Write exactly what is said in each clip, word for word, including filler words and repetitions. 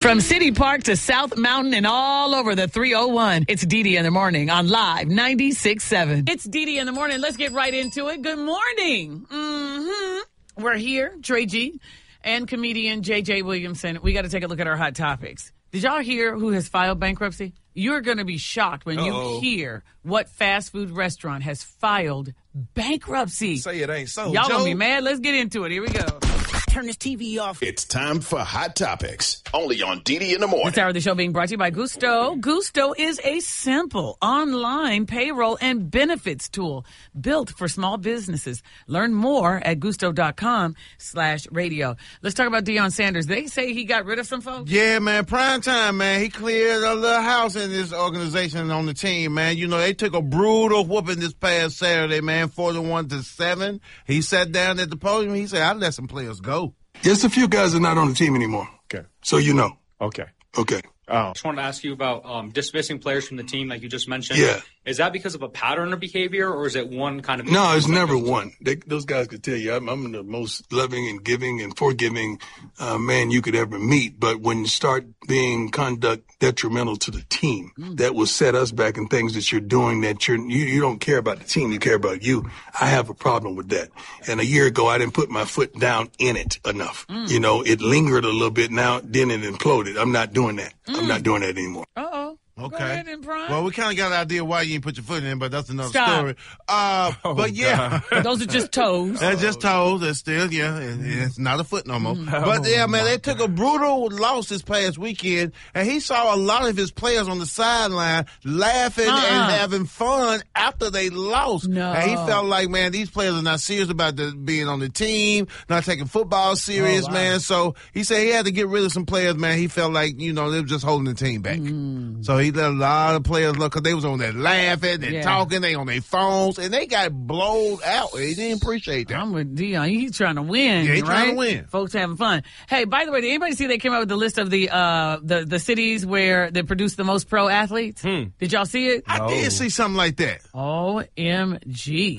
From City Park to South Mountain and all over the three oh one, it's Dee Dee in the Morning on Live ninety-six point seven. It's Dee Dee in the Morning. Let's get right into it. Good morning. Mm-hmm. We're here, Trey G and comedian J J Williamson. We got to take a look at our hot topics. Did y'all hear who has filed bankruptcy? You're going to be shocked when Uh-oh. you hear what fast food restaurant has filed bankruptcy. Say it ain't so, Y'all Joe. gonna be mad. Let's get into it. Here we go. Turn this T V off. It's time for Hot Topics, only on Dee Dee in the Morning. This hour of the show being brought to you by Gusto. Gusto is a simple online payroll and benefits tool built for small businesses. Learn more at gusto.com slash radio. Let's talk about Deion Sanders. They say he got rid of some folks. Yeah, man. Prime time, man. He cleared a little house in this organization and on the team, man. You know, they took a brutal whooping this past Saturday, man, forty-one to seven. He sat down at the podium. He said, I let some players go. There's a few guys that are not on the team anymore. Okay. So you know. Okay. Okay. Oh. I just wanted to ask you about um, dismissing players from the team, like you just mentioned. Yeah. Is that because of a pattern of behavior, or is it one kind of? No, it's never one. They, those guys could tell you I'm, I'm the most loving and giving and forgiving uh, man you could ever meet. But when you start being conduct detrimental to the team, mm. that will set us back in things that you're doing that you're, you you don't care about the team, you care about you. I have a problem with that. And a year ago, I didn't put my foot down in it enough. Mm. You know, it lingered a little bit. Now, then it imploded. I'm not doing that. Mm. I'm not doing that anymore. Uh-oh. Okay. Go ahead and Brian. Well, we kind of got an idea why you didn't put your foot in, but that's another Stop. story. Uh, Oh, but yeah. Those are just toes. That's just toes. That's still, yeah, it- it's not a foot no more. But yeah, man, they took a brutal loss this past weekend, and he saw a lot of his players on the sideline laughing Uh-uh. and having fun after they lost. No. And he felt like, man, these players are not serious about the, being on the team, not taking football serious, Oh, wow. man. So he said he had to get rid of some players, man. He felt like, you know, they were just holding the team back. So he let a lot of players look, because they was on there laughing and Yeah. talking, they on their phones, and they got blowed out. He didn't appreciate that. I'm with Deion. He's trying to win. Yeah, he right? trying to win. Folks having fun. Hey, by the way, did anybody see they came out with the list of the uh the, the cities where they produce the most pro athletes? Hmm. Did y'all see it? I did see something like that. O M G.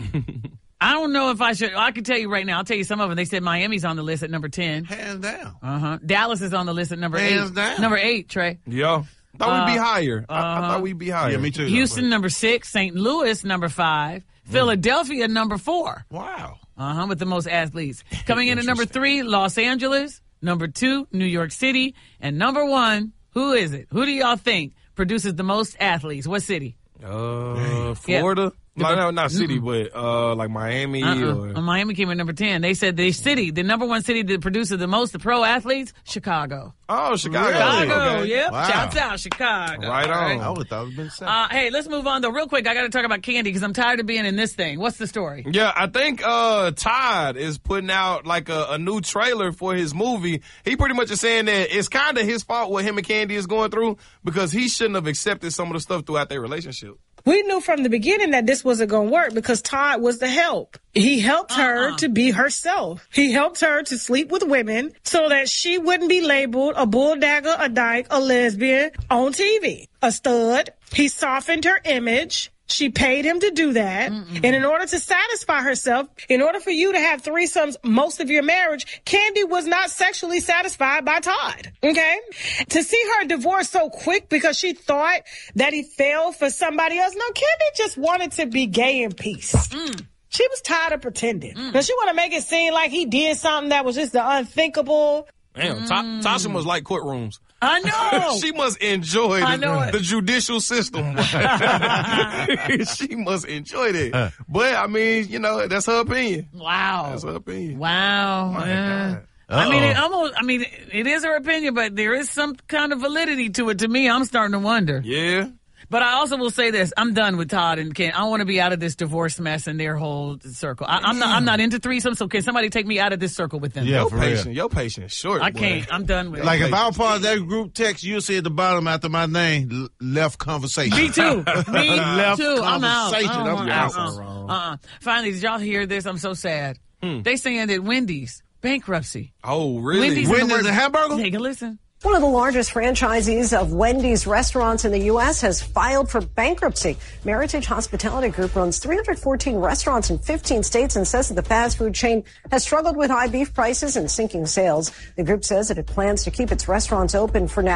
I don't know if I should. I can tell you right now. I'll tell you some of them. They said Miami's on the list at number ten. Hands down. Uh huh. Dallas is on the list at number Hands eight. down. Number eight, Trey. Yeah. Thought we'd be higher. I, I uh-huh. thought we'd be higher. Yeah, me too. Houston, number six. Saint Louis, number five. Philadelphia, number four. Wow. Uh huh. With the most athletes. Coming in at number three, Los Angeles. Number two, New York City. And number one, who is it? Who do y'all think produces the most athletes? What city? Uh, Florida? Yeah. Like, no, not city, but uh, like Miami Uh-uh. or... Uh, Miami came in number ten. They said the city, the number one city that produces the most pro athletes, Chicago. Oh, Chicago. Chicago, Okay. yep. Wow. Shouts out Chicago. Right All on. I would have thought it would have been seven. Uh, hey, let's move on though. Real quick, I got to talk about Candy because I'm tired of being in this thing. What's the story? Yeah, I think uh, Todd is putting out like a, a new trailer for his movie. He pretty much is saying that it's kind of his fault what him and Candy is going through because he shouldn't have accepted some of the stuff throughout their relationship. We knew from the beginning that this wasn't going to work because Todd was the help. He helped her Uh-uh. to be herself. He helped her to sleep with women so that she wouldn't be labeled a bulldagger, a dyke, a lesbian on T V, a stud. He softened her image. She paid him to do that. Mm-mm. And in order to satisfy herself, in order for you to have threesomes most of your marriage, Candy was not sexually satisfied by Todd. Okay? To see her divorce so quick because she thought that he fell for somebody else. No, Candy just wanted to be gay in peace. Mm. She was tired of pretending. Mm. Now, she want to make it seem like he did something that was just the unthinkable. Damn, Ta- Tasha must like courtrooms. I know. She must enjoy I the, know it. the judicial system. She must enjoy that. But, I mean, you know, that's her opinion. Wow. That's her opinion. Wow. My Yeah. God. I mean, it almost. I mean, it is her opinion, but there is some kind of validity to it. To me, I'm starting to wonder. Yeah. But I also will say this: I'm done with Todd and Ken. I want to be out of this divorce mess and their whole circle. I, I'm not. I'm not into threesomes. So can somebody take me out of this circle with them? Yeah, Your for real. patience, your patience short. I boy. can't. I'm done with Like it. if I was part of that group text, you'll see at the bottom after my name, l- left conversation. Me too. Me Left too. I'm out. conversation. I don't I'm want- out. uh-uh. Uh-uh. Finally, did y'all hear this? I'm so sad. Hmm. They saying that Wendy's bankruptcy. Oh, really? Wendy's- Wendy's the hamburger? Take a listen. One of the largest franchisees of Wendy's restaurants in the U S has filed for bankruptcy. Meritage Hospitality Group runs three hundred fourteen restaurants in fifteen states and says that the fast food chain has struggled with high beef prices and sinking sales. The group says that it plans to keep its restaurants open for now.